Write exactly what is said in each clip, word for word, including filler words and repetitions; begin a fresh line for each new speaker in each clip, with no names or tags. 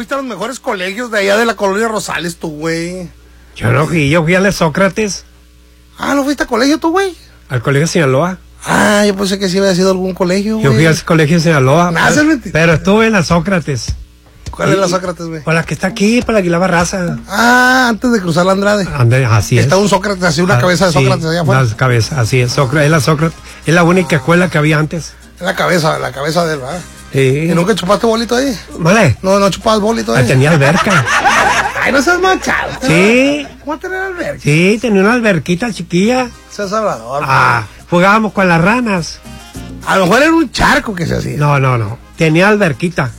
fuiste a los mejores colegios de allá de la colonia Rosales, tú, güey.
Yo no fui, yo fui al de Sócrates.
Ah, ¿no fuiste a colegio tú, güey?
Al colegio de Sinaloa.
Ah, yo pensé que sí había sido algún colegio, güey.
Yo fui al colegio de Sinaloa.
Nah,
pero, pero estuve en la Sócrates.
¿Cuál y, es la Sócrates, güey?
Pues la que está aquí, para la Aguilar Barraza.
Ah, antes de cruzar la Andrade.
Ande, así
está
es.
Está un Sócrates, así una ah, cabeza de Sócrates sí, allá afuera.
Una cabeza, así es. Sócrates, es la Sócrates. Es la única escuela que había antes.
Es la cabeza, la cabeza de él, ¿verdad?
Sí.
¿Y nunca chupaste bolito ahí?
¿Vale?
No, no chupabas bolito ahí.
Tenía alberca.
Ay, no seas manchado.
Sí.
¿Cómo tener alberca?
Sí, tenía una alberquita chiquilla.
Seas hablador.
Ah, jugábamos con las ranas.
A lo mejor era un charco que se hacía.
No, no, no. Tenía alberquita.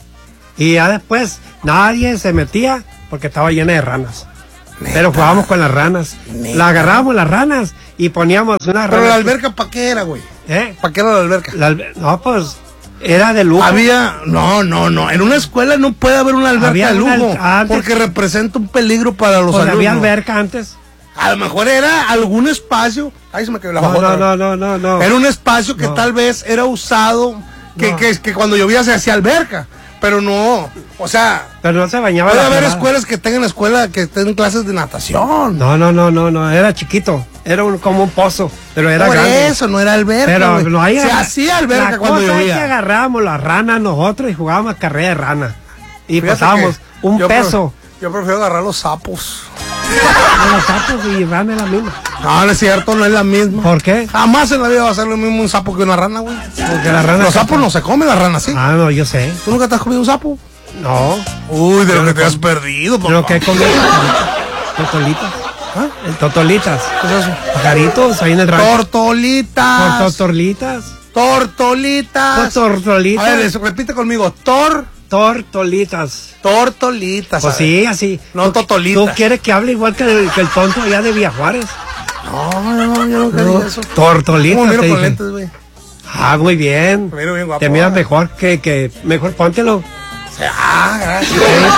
Y ya después nadie se metía porque estaba llena de ranas. Neta. Pero jugábamos con las ranas. Neta. La agarrábamos las ranas y poníamos una rana.
Pero la alberca, ¿para qué era, güey?
¿Eh?
¿Para qué era la alberca?
La alber... No, pues era de lujo.
Había, no, no, no. En una escuela no puede haber una alberca había de lujo. Una... Antes... Porque representa un peligro para los
pues
alumnos.
Había alberca antes.
A lo mejor era algún espacio. Ay, se me quedó la
no, no, no, no, no, no.
Era un espacio que no. tal vez era usado, que, no. que, que cuando llovía se hacía alberca. Pero no, o sea.
Pero no se bañaba.
Puede haber escuelas que tengan escuela, que tengan clases de natación.
No, no, no, no, no. Era chiquito. Era un, como un pozo. Pero era
Por
grande.
eso, no era alberca.
Pero
wey.
no hay.
Se hacía alberca
la
cuando
cosa
llovía.
Es que agarrábamos las ranas nosotros y jugábamos carrera de rana. Y
Fíjate
pasábamos un
yo
peso.
Pre yo prefiero agarrar los sapos.
No, los sapos y rana es la misma.
No, no es cierto, no es la misma.
¿Por qué?
Jamás en la vida va a ser lo mismo un sapo que una rana, güey.
Porque la rana.
Los sapos no se comen, las ranas sí.
Ah, no, yo sé.
¿Tú nunca te has comido un sapo?
No.
Uy, de lo que te has perdido, papá.
¿Pero qué comido? Totolitas. ¿Ah? El totolitas.
¿Qué es eso?
Pajaritos ahí en el rancho.
Tortolitas.
Tortolitas.
Tortolitas.
Tortolitas.
A ver, eso, repite conmigo. Tor.
Tortolitas.
Tortolitas.
Pues sí, así.
No totolitas.
¿Tú quieres que hable igual que el, que el tonto allá de Villa Juárez?
No, no, yo no quería eso.
Tortolitas.
¿Cómo miro con lentes, güey?
Ah, muy bien.
Miro bien guapo.
Te miras mejor que, que mejor póntelo.
Ah, gracias.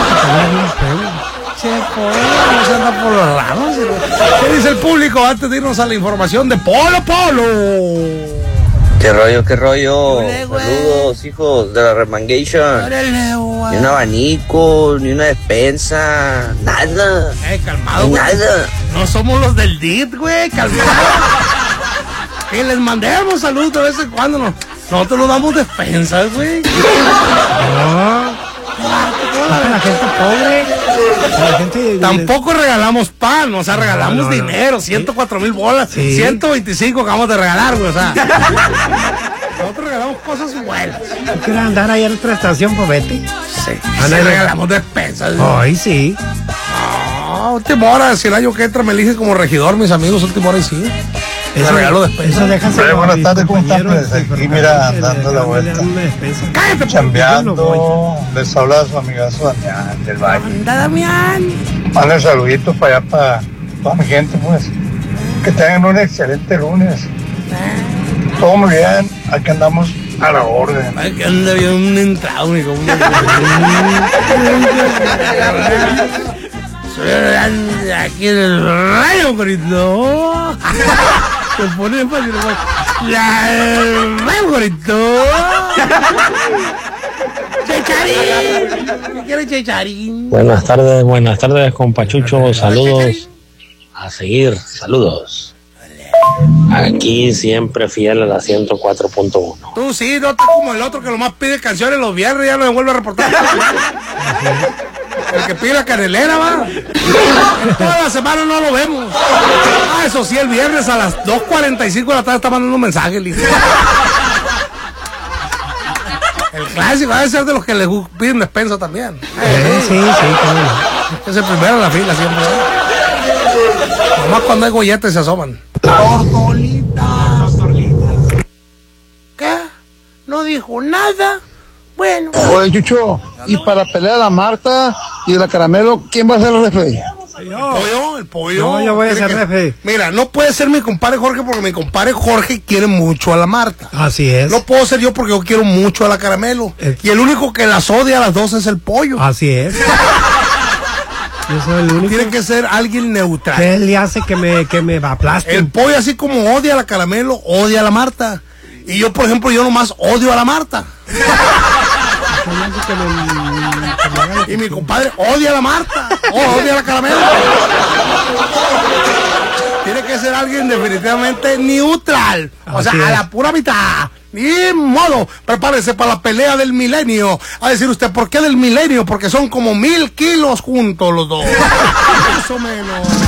Che, no se anda por los ramos. ¿Qué dice el público antes de irnos a la información de Polo Polo?
¿Qué rollo, qué rollo? Olé, saludos, hijos de la Remangation. Ni un abanico, ni una despensa, nada.
Eh, calmado, güey.
Nada.
No somos los del D I T, güey, calmado. Que les mandemos saludos de vez en cuando. No. Nosotros nos damos despensas, güey.
No. La gente pobre. La gente...
Tampoco regalamos pan, o sea, regalamos no, no, dinero, no. ciento cuatro mil bolas, sí. ciento veinticinco acabamos de regalar, güey, o sea. Nosotros regalamos cosas buenas.
¿Tú quieres andar ahí en nuestra estación, pues vete?
Sí, sí regalamos despensas.
Ay, sí.
No, última hora, si el año que entra me elige como regidor, mis amigos, última hora y sí.
Eso, regalo despensa.
Eso buenas tardes, ¿cómo están? Pues aquí, mira, dando la vuelta.
Cállate,
chambeando. Les habla su amigazo Damián del Valle.
Anda, Damián.
Manden saluditos para allá, para toda mi gente, pues. Que tengan un excelente lunes. Todo muy bien. Aquí andamos a la orden.
Ay, que anda bien un entrado, mi compa. Soy aquí en el rayo, corito. Se pone fácil, rayo, corito. Checharín. ¿Qué quiere Checharín?
Buenas tardes, buenas tardes, compachucho. Saludos. A seguir, saludos. Aquí siempre fiel a la ciento cuatro punto uno.
Tú sí, no estás como el otro que nomás pide canciones los viernes y ya no me vuelve a reportar. El que pide la canelera, va. Toda la semana no lo vemos. Ah, eso sí, el viernes a las dos cuarenta y cinco de la tarde está mandando un mensaje, listo. El clásico debe ser de los que les piden despensa también.
Eh, sí, sí, claro.
Es el primero en la fila siempre. Nomás cuando hay golletes se asoman.
Tortolitas.
¿Qué? No dijo nada. Bueno.
Oye, Chucho, y para pelear a la Marta y la Caramelo, ¿quién va a ser el referee?
El pollo, el pollo.
No, yo voy a ser
que...
referee.
Mira, no puede ser mi compadre Jorge porque mi compadre Jorge quiere mucho a la Marta.
Así es.
No puedo ser yo porque yo quiero mucho a la Caramelo. El... Y el único que las odia a las dos es el pollo.
Así es. Yo soy el único.
Tiene que ser alguien neutral.
¿Qué le hace que me, que me aplaste?
El pollo, así como odia a la Caramelo, odia a la Marta. Y yo, por ejemplo, yo nomás odio a la Marta. Y mi compadre odia a la Marta, oh, odia a la Caramelo. Tiene que ser alguien definitivamente neutral, o sea, a la pura mitad. Ni modo, prepárese para la pelea del milenio. A decir usted, ¿por qué del milenio? Porque son como mil kilos juntos los dos. Más o menos.